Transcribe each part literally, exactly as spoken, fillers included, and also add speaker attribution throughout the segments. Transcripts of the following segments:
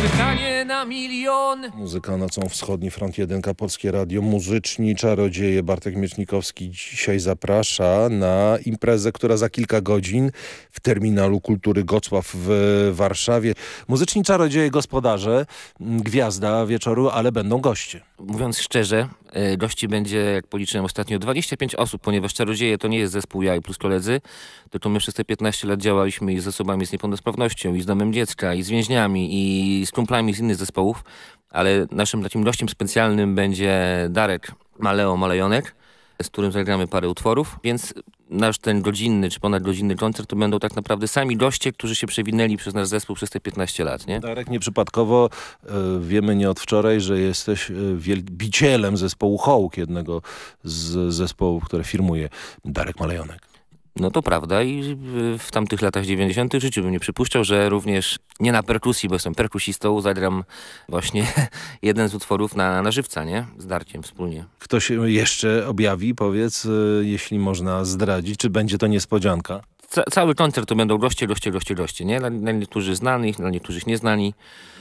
Speaker 1: Pytanie na milion.
Speaker 2: Muzyka Nocą Wschodni, Front jeden, Polskie Radio, muzyczni czarodzieje. Bartek Miecznikowski dzisiaj zaprasza na imprezę, która za kilka godzin w Terminalu Kultury Gocław w Warszawie. Muzyczni czarodzieje, gospodarze, gwiazda wieczoru, ale będą goście.
Speaker 1: Mówiąc szczerze, gości będzie, jak policzyłem ostatnio, dwadzieścia pięć osób, ponieważ czarodzieje to nie jest zespół ja i plus koledzy, tylko my przez te piętnaście lat działaliśmy i z osobami z niepełnosprawnością, i z Domem Dziecka, i z więźniami, i z kumplami z innych zespołów, ale naszym takim gościem specjalnym będzie Darek Maleo Malejonek, z którym zagramy parę utworów, więc nasz ten godzinny czy ponadgodzinny koncert to będą tak naprawdę sami goście, którzy się przewinęli przez nasz zespół przez te piętnaście lat, nie?
Speaker 2: Darek, nieprzypadkowo e, wiemy nie od wczoraj, że jesteś e, wielbicielem zespołu Hołk, jednego z zespołów, które firmuje Darek Malejonek.
Speaker 1: No to prawda i w tamtych latach dziewięćdziesiątych w życiu bym nie przypuszczał, że również nie na perkusji, bo jestem perkusistą, zagram właśnie jeden z utworów na, na żywca, nie? Z Darkiem wspólnie.
Speaker 2: Kto się jeszcze objawi, powiedz, e, jeśli można zdradzić, czy będzie to niespodzianka?
Speaker 1: Ca- cały koncert to będą goście, goście, goście, goście, nie? Dla, dla niektórych znanych, dla niektórych nieznani.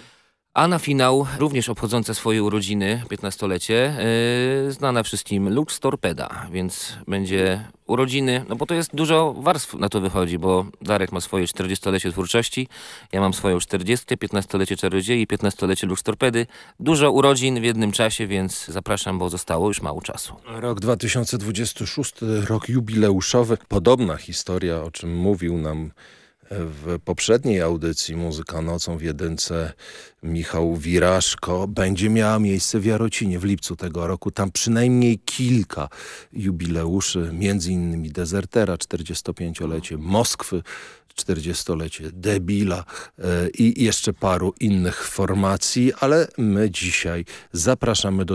Speaker 1: A na finał, również obchodzące swoje urodziny, piętnastolecie, yy, znana wszystkim Lux Torpeda, więc będzie urodziny, no bo to jest dużo warstw na to wychodzi, bo Darek ma swoje czterdziestolecie twórczości, ja mam swoją czterdzieste, piętnastolecie Czarodziei, piętnastolecie Lux Torpedy. Dużo urodzin w jednym czasie, więc zapraszam, bo zostało już mało czasu.
Speaker 2: Rok dwa tysiące dwudziesty szósty, rok jubileuszowy. Podobna historia, o czym mówił nam w poprzedniej audycji Muzyka Nocą w jedynce Michał Wiraszko, będzie miała miejsce w Jarocinie w lipcu tego roku. Tam przynajmniej kilka jubileuszy, między innymi Dezertera, czterdziestopięciolecie, Moskwy, czterdziestolecie, Debila e, i jeszcze paru innych formacji, ale my dzisiaj zapraszamy do